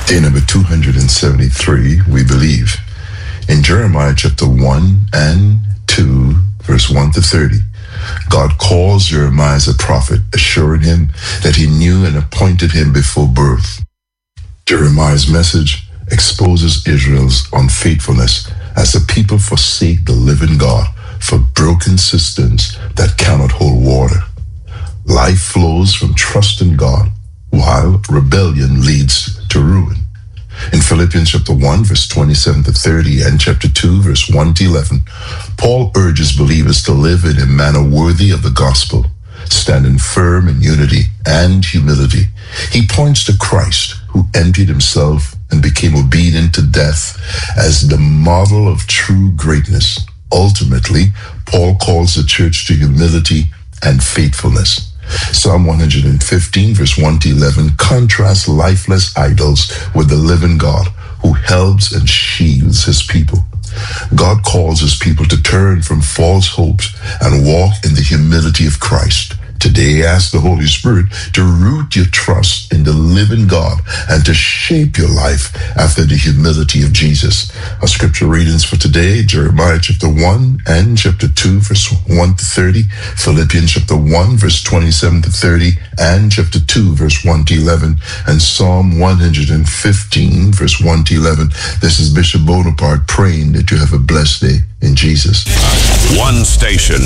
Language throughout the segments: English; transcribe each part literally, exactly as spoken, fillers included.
Day number two hundred seventy-three, we believe. In Jeremiah chapter one and two, verse one to thirty, God calls Jeremiah as a prophet, assuring him that he knew and appointed him before birth. Jeremiah's message exposes Israel's unfaithfulness as the people forsake the living God for broken cisterns that cannot hold water. Life flows from trust in God, while rebellion leads to ruin. In Philippians chapter one, verse twenty-seven to thirty, and chapter two, verse one to eleven, Paul urges believers to live in a manner worthy of the gospel, standing firm in unity and humility. He points to Christ, who emptied himself and became obedient to death, as the model of true greatness. Ultimately, Paul calls the church to humility and faithfulness. Psalm one hundred fifteen, verse one to eleven, contrasts lifeless idols with the living God who helps and shields his people. God calls his people to turn from false hopes and walk in the humility of Christ. Today, ask the Holy Spirit to root your trust in the living God and to shape your life after the humility of Jesus. Our scripture readings for today, Jeremiah chapter one and chapter two, verse one to thirty, Philippians chapter one, verse twenty-seven to thirty, and chapter two, verse one to eleven, and Psalm one hundred fifteen, verse one to eleven. This is Bishop Bonaparte praying that you have a blessed day in Jesus. One station,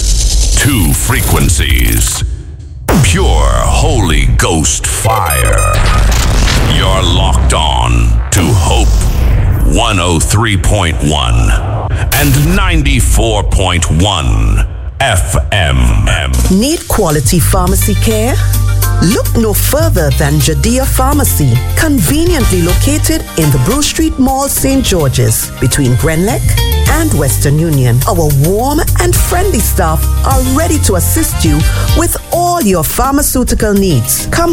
two frequencies, pure Holy Ghost fire. You're locked on to Hope one oh three point one and ninety-four point one F M. Need quality pharmacy care? Look no further than Judea Pharmacy, conveniently located in the Brew Street Mall, Saint George's, between Grenlec and Western Union. Our warm and friendly staff are ready to assist you with all your pharmaceutical needs. Come